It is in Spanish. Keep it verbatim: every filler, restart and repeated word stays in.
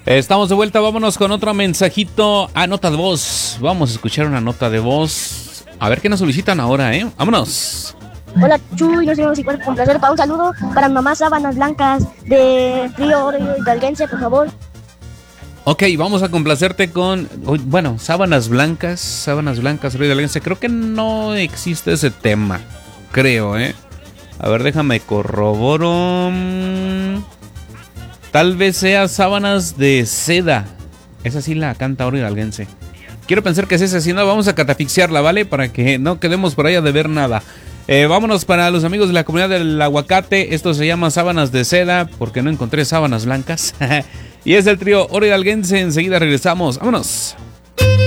Estamos de vuelta, vámonos con otro mensajito a nota de voz. Vamos a escuchar una nota de voz. A ver qué nos solicitan ahora, ¿eh? Vámonos. Hola Chuy, no sé si puedes complacer para un saludo para mi mamá Sábanas Blancas de Río Oro Hidalguense, por favor. Ok, vamos a complacerte con, bueno, Sábanas Blancas, Sábanas Blancas, Río Hidalguense. Creo que no existe ese tema, creo, ¿eh? A ver, déjame corroboro. Tal vez sea Sábanas de Seda. Esa sí la canta Oro Hidalguense. Quiero pensar que es esa, si no vamos a catafixiarla, ¿vale? Para que no quedemos por ahí a deber nada. Eh, vámonos para los amigos de la comunidad del aguacate. Esto se llama Sábanas de Seda porque no encontré sábanas blancas. Y es el trío Oro Hidalguense. Enseguida regresamos. Vámonos.